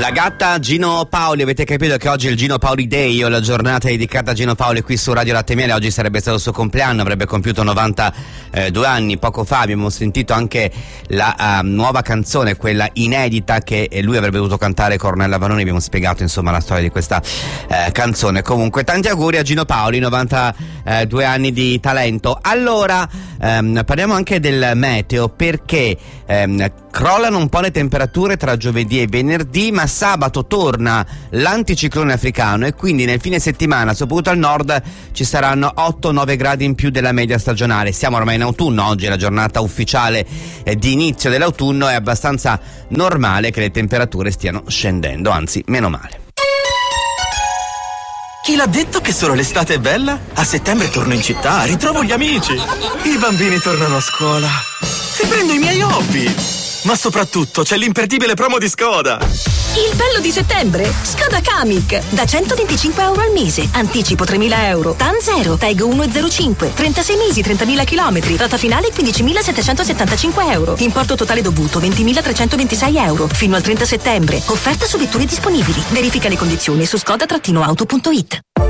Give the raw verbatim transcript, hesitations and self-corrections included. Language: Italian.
La gatta Gino Paoli, avete capito che oggi è il Gino Paoli Day, o la giornata dedicata a Gino Paoli qui su Radio Latte e Miele. Oggi sarebbe stato il suo compleanno, avrebbe compiuto novantadue anni. Poco fa abbiamo sentito anche la uh, nuova canzone, quella inedita che lui avrebbe dovuto cantare con Ornella Vanoni. Abbiamo spiegato insomma la storia di questa uh, canzone. Comunque tanti auguri a Gino Paoli, novantadue anni di talento. Allora um, parliamo anche del meteo, perché um, crollano un po' le temperature tra giovedì e venerdì, ma sabato torna l'anticiclone africano e quindi nel fine settimana, soprattutto al nord, ci saranno otto nove gradi in più della media stagionale. Siamo ormai in autunno, oggi è la giornata ufficiale eh, di inizio dell'autunno. È abbastanza normale che le temperature stiano scendendo, anzi meno male. Chi l'ha detto che solo l'estate è bella? A settembre torno in città, ritrovo gli amici, i bambini tornano a scuola e prendo i miei hobby. Ma soprattutto c'è l'imperdibile promo di Skoda. Il bello di settembre? Skoda Kamiq. Da centoventicinque euro al mese. Anticipo tremila euro. T A N zero. Tag uno virgola zero cinque. trentasei mesi, trentamila chilometri. Rata finale quindicimilasettecentosettantacinque euro. Importo totale dovuto ventimilatrecentoventisei euro. Fino al trenta settembre. Offerta su vetture disponibili. Verifica le condizioni su skoda auto punto it.